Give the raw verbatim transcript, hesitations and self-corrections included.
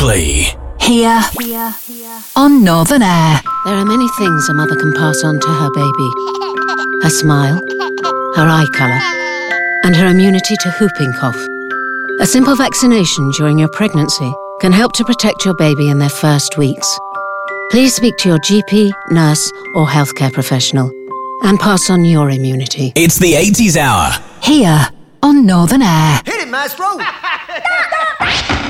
Locally. Here, here, here, on Northern Air. There are many things a mother can pass on to her baby. Her smile, her eye colour, and her immunity to whooping cough. A simple vaccination during your pregnancy can help to protect your baby in their first weeks. Please speak to your G P, nurse, or healthcare professional and pass on your immunity. It's the eighties Hour. Here, on Northern Air. Hit it, Maestro!